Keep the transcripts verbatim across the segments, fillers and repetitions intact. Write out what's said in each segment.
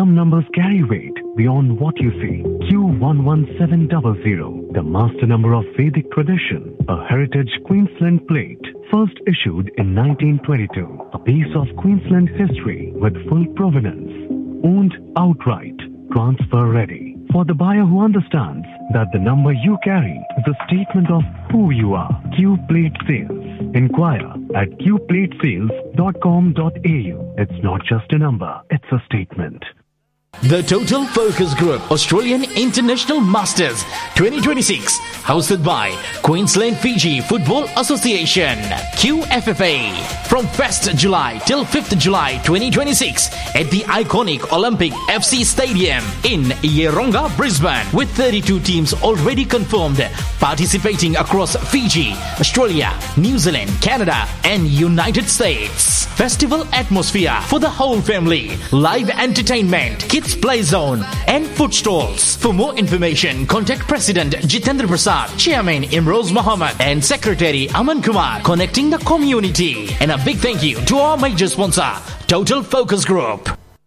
Some numbers carry weight beyond what you see. Q one one seven zero zero, the master number of Vedic tradition, a heritage Queensland plate, first issued in nineteen twenty-two. A piece of Queensland history with full provenance, owned outright, transfer ready. For the buyer who understands that the number you carry is a statement of who you are. Q Plate Sales. Inquire at q plate sales dot com dot a u. It's not just a number, it's a statement. The Total Focus Group Australian International Masters twenty twenty-six, hosted by Queensland Fiji Football Association, Q F F A, from first July till fifth July twenty twenty-six at the iconic Olympic F C Stadium in Yeronga, Brisbane, with thirty-two teams already confirmed participating across Fiji, Australia, New Zealand, Canada and United States. Festival atmosphere for the whole family, live entertainment, kids play zone and food stalls. For more information, contact President Jitendra Prasad, Chairman Imroz Muhammad and Secretary Aman Kumar, connecting the community. And a big thank you to our major sponsor, Total Focus Group.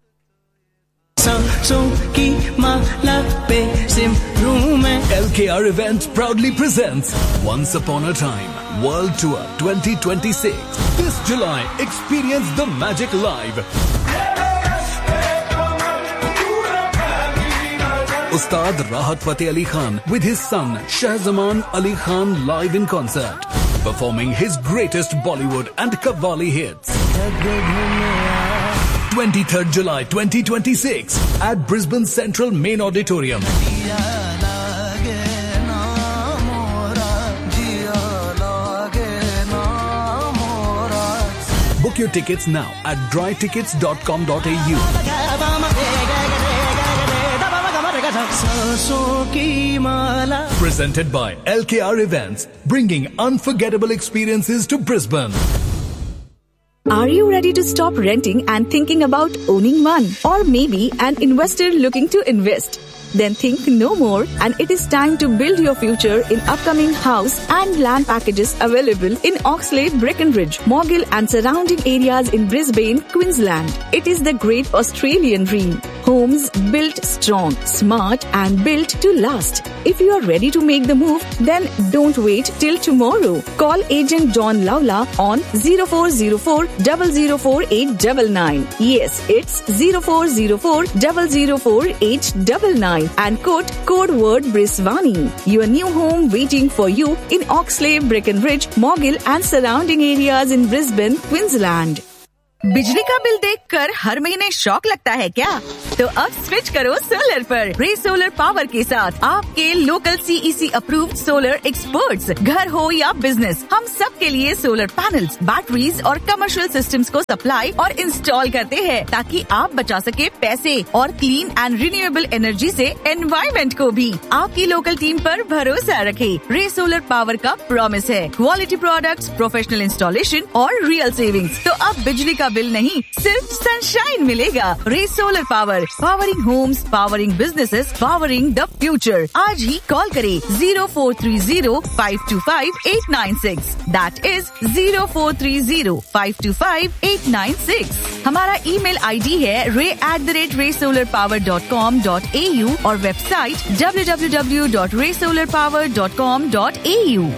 L K R Event proudly presents Once Upon a Time World Tour twenty twenty-six. This July, experience the magic live. Ustad Rahat Fateh Ali Khan with his son Shahzaman Ali Khan live in concert, performing his greatest Bollywood and Qawwali hits. twenty-third July twenty twenty-six at Brisbane Central Main Auditorium. Book your tickets now at dry tickets dot com dot a u. Presented by L K R Events, bringing unforgettable experiences to Brisbane. Are you ready to stop renting and thinking about owning one? Or maybe an investor looking to invest? Then think no more, and it is time to build your future in upcoming house and land packages available in Oxlade, Breckenridge, Morgill and surrounding areas in Brisbane, Queensland. It is the great Australian dream. Homes built strong, smart and built to last. If you are ready to make the move, then don't wait till tomorrow. Call agent John Lawla on zero four zero four, zero zero four eight nine nine. Yes, it's zero four zero four, zero zero four eight nine nine. And quote code word Brisvani. Your new home waiting for you in Oxlade, Breckenridge, Morgill and surrounding areas in Brisbane, Queensland. बिजली का bill देखकर हर महीने शौक लगता है क्या? तो अब स्विच करो सोलर पर। रे सोलर पावर के साथ आपके local CEC approved solar experts. घर हो या बिजनेस, हम सब के लिए सोलर पैनल्स, बैटरीज और कमर्शियल सिस्टम्स को सप्लाई और इंस्टॉल करते हैं, ताकि आप बचा सके पैसे और क्लीन एंड रिन्यूएबल एनर्जी से एनवायरमेंट को भी। आपकी लोकल टीम पर भरोसा रखें। रे सोलर पावर का प्रॉमिस है क्वालिटी प्रोडक्ट्स, प्रोफेशनल इंस्टॉलेशन और रियल सेविंग्स। तो अब बिजली का बिल नहीं, सिर्फ सनशाइन मिलेगा। रे solar power, powering Holmes, powering businesses, powering the future. आज ही कॉल करें zero four three zero five to five eight nine six. That is zero four three zero five to five eight nine six. हमारा email ID है रे at the rate रे solar power dot com dot A you और website W W W dot रे solar power dot com dot A you.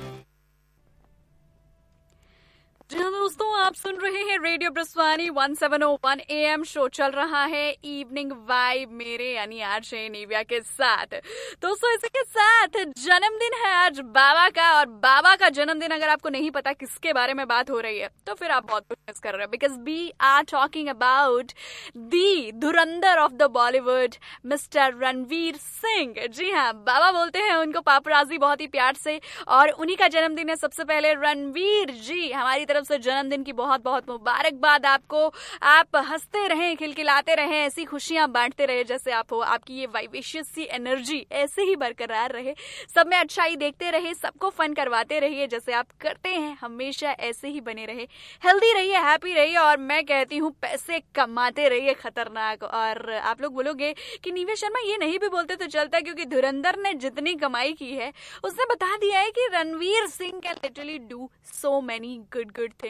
जी हाँ दोस्तों, आप सुन रहे हैं radio ब्रिस्वानी one seven O one A M. Show चल रहा है इवनिंग वाइब मेरे यानी आरजे निव्या के साथ। दोस्तों इसी के साथ जन्मदिन है आज बाबा का, और बाबा का जन्मदिन अगर आपको नहीं पता किसके बारे में बात हो रही है तो फिर आप बहुत कुछ मिस कर रहे हैं, because we are talking about the Dhurandhar of the Bollywood mister Ranveer Singh. जी हाँ, बाबा बोलते हैं उनको पापराजी बहुत ही प्यार से, और उन्हीं का जन्मदिन है। सबसे पहले रणवीर जी, हमारी तरफ से जन्मदिन की बहुत बहुत मुबारकबाद आपको। आप हंसते रहें, खिलखिलाते रहें, ऐसी खुशियां बांटते रहे जैसे आप हो। आपकी ये वाइवेशियस सी एनर्जी ऐसे ही बरकरार रहे, सब में अच्छाई देखते रहे, सबको फन करवाते रहिए जैसे आप करते हैं, हमेशा ऐसे ही बने रहे। हेल्दी रहिए, हैप्पी रहिए, और मैं कहती हूँ पैसे कमाते रहिए खतरनाक। और आप लोग बोलोगे कि निव्या शर्मा ये नहीं भी बोलते तो चलता, क्योंकि धुरंधर ने जितनी कमाई की है उसने बता दिया है कि Ranveer Singh can literally do so many good good things and big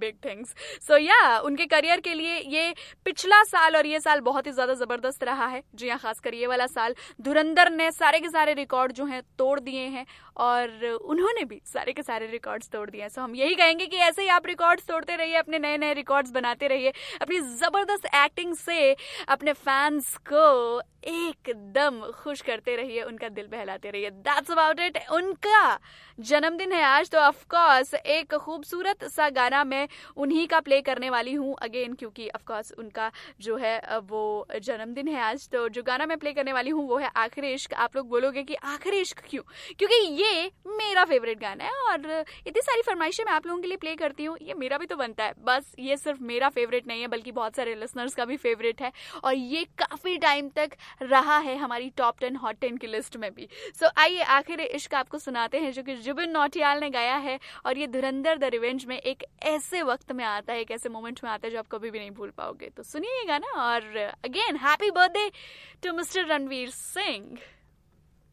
big things. सो या उनके करियर के लिए ये पिछला साल और ये साल बहुत ही ज्यादा जबरदस्त रहा है. जी हाँ, खासकर ये वाला साल धुरंधर ने सारे के सारे रिकॉर्ड जो हैं तोड़ दिए हैं और उन्होंने भी सारे के सारे रिकॉर्ड्स तोड़ दिए हैं. सो हम यही कहेंगे कि ऐसे ही आप रिकॉर्ड्स तोड़ते रहिए, अपने नए नए रिकॉर्ड्स बनाते रहिए, अपनी जबरदस्त एक्टिंग से अपने फैंस को एकदम खुश करते रहिए, उनका दिल बहलाते रहिए. That's about it. उनका जन्मदिन है आज, तो ऑफ कोर्स एक खूबसूरत सा गाना मैं उन्हीं का प्ले करने वाली हूँ अगेन, क्योंकि ऑफ कोर्स उनका जो है वो जन्मदिन है आज. तो जो गाना मैं प्ले करने वाली हूँ वो है आखिरी इश्क. आप लोग बोलोगे कि आखिरी इश्क क्यों? क्योंकि ये मेरा फेवरेट गाना है और इतनी सारी फरमाइशें मैं आप लोगों के लिए प्ले करती हूँ, ये मेरा भी तो बनता है. बस ये सिर्फ मेरा फेवरेट नहीं है बल्कि बहुत सारे लिसनर्स का भी फेवरेट है और ये काफी टाइम तक रहा है हमारी टॉप टेन हॉट टेन की लिस्ट में भी. सो so, आइए आखिर इश्क आपको सुनाते हैं जो कि जुबिन नौटियाल ने गाया है और ये धुरंधर द रिवेंज में एक ऐसे वक्त में आता है, एक ऐसे मोमेंट में आता है जो आप कभी भी नहीं भूल पाओगे. तो सुनिए ये गाना और again happy birthday to mister Ranveer Singh.